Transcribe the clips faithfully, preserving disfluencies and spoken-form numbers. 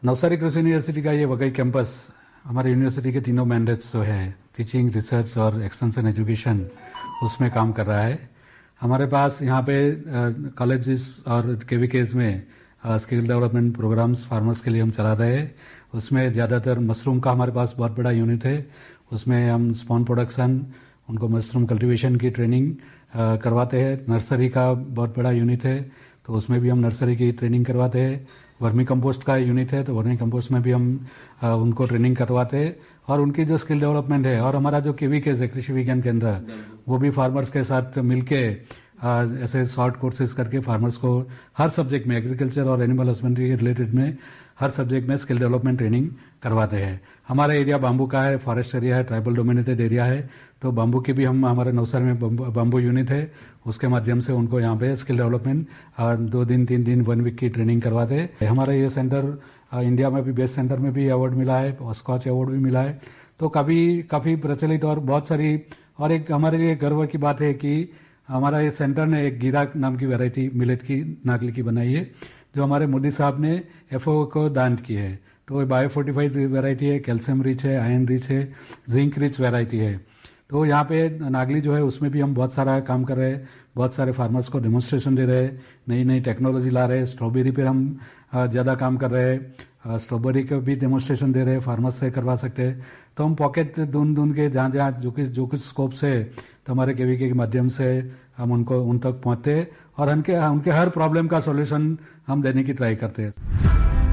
नवसारी कृषि यूनिवर्सिटी का ये वघई कैंपस हमारे यूनिवर्सिटी के तीनों मैंडेट्स जो है टीचिंग, रिसर्च और एक्सटेंशन एजुकेशन उसमें काम कर रहा है। हमारे पास यहाँ पे कॉलेजेस और केवीकेज में स्किल डेवलपमेंट प्रोग्राम्स फार्मर्स के लिए हम चला रहे हैं। उसमें ज़्यादातर मशरूम का हमारे पास बहुत बड़ा यूनिट है। उसमें हम स्पॉन प्रोडक्शन, उनको मशरूम कल्टीवेशन की ट्रेनिंग करवाते हैं। नर्सरी का बहुत बड़ा यूनिट है, तो उसमें भी हम नर्सरी की ट्रेनिंग करवाते हैं। वर्मी कंपोस्ट का यूनिट है, तो वर्मी कंपोस्ट में भी हम आ, उनको ट्रेनिंग करवाते हैं और उनकी जो स्किल डेवलपमेंट है। और हमारा जो केवीकेज है, कृषि विज्ञान केंद्र, वो भी फार्मर्स के साथ मिलके आ, ऐसे शॉर्ट कोर्सेज करके फार्मर्स को हर सब्जेक्ट में, एग्रीकल्चर और एनिमल हस्बेंड्री के रिलेटेड में हर सब्जेक्ट में स्किल डेवलपमेंट ट्रेनिंग करवाते हैं। हमारा एरिया बाम्बू का है, फॉरेस्ट एरिया है, ट्राइबल डोमिनेटेड एरिया है, तो बाम्बू की भी हम हमारे नवसारी में बाम्बू यूनिट है, उसके माध्यम से उनको यहाँ पे स्किल डेवलपमेंट दो दिन तीन दिन वन वीक की ट्रेनिंग करवाते हैं। हमारा ये सेंटर इंडिया में भी बेस्ट सेंटर में भी अवार्ड मिला है, स्कॉच अवार्ड भी मिला है, तो काफी काफी प्रचलित और बहुत सारी। और एक हमारे लिए गर्व की बात है कि हमारा ये सेंटर ने एक गीरा नाम की वैरायटी मिलेट की नागली की बनाई है, जो हमारे मोदी साहब ने एफओ को दान की है। तो ये बायो फोर्टिफाइड वैरायटी है, कैल्शियम रिच है, आयरन रिच है, जिंक रिच वैरायटी है। तो यहाँ पे नागली जो है उसमें भी हम बहुत सारा काम कर रहे हैं, बहुत सारे फार्मर्स को डेमोन्स्ट्रेशन दे रहे हैं, नई नई टेक्नोलॉजी ला रहे हैं। स्ट्रॉबेरी पे हम ज़्यादा काम कर रहे हैं, स्ट्रॉबेरी का भी डेमोन्स्ट्रेशन दे रहे हैं, फार्मर्स से करवा सकते हैं। तो हम पॉकेट ढूंढ ढूंढ के जहाँ जहाँ जो कुछ जो कुछ स्कोप से, तो हमारे केवीके के माध्यम से हम उनको उन तक पहुँचते हैं और उनके उनके हर प्रॉब्लम का सॉल्यूशन हम देने की ट्राई करते हैं।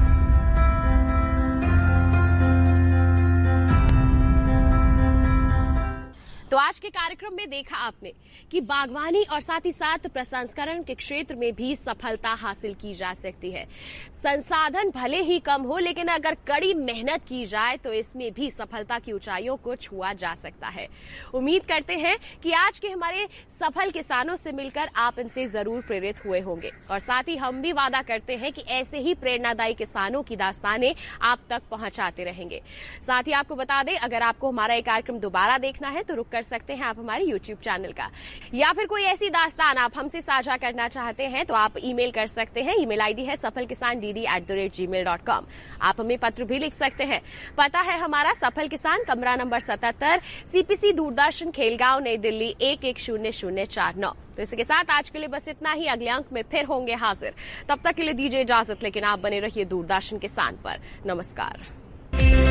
तो आज के कार्यक्रम में देखा आपने कि बागवानी और साथ ही साथ प्रसंस्करण के क्षेत्र में भी सफलता हासिल की जा सकती है। संसाधन भले ही कम हो, लेकिन अगर कड़ी मेहनत की जाए तो इसमें भी सफलता की ऊंचाइयों को छुआ जा सकता है। उम्मीद करते हैं कि आज के हमारे सफल किसानों से मिलकर आप इनसे जरूर प्रेरित हुए होंगे और साथ ही हम भी वादा करते हैं कि ऐसे ही प्रेरणादायी किसानों की दास्तानें आप तक पहुंचाते रहेंगे। साथ ही आपको बता दें, अगर आपको हमारा ये कार्यक्रम दोबारा देखना है तो रुक कर सकते हैं आप हमारे यूट्यूब चैनल का, या फिर कोई ऐसी दास्तान आप हमसे साझा करना चाहते हैं तो आप ईमेल कर सकते हैं। ईमेल आईडी है सफल किसान D D at the rate ji mail dot com. आप हमें पत्र भी लिख सकते हैं। पता है हमारा सफल किसान, कमरा नंबर सतहत्तर, सीपीसी दूरदर्शन, खेलगांव, नई दिल्ली एक एक शून्य शून्य चार नौ। तो इसके साथ आज के लिए बस इतना ही। अगले अंक में फिर होंगे हाजिर, तब तक के लिए दीजिए इजाजत, लेकिन आप बने रहिए दूरदर्शन किसान पर। नमस्कार।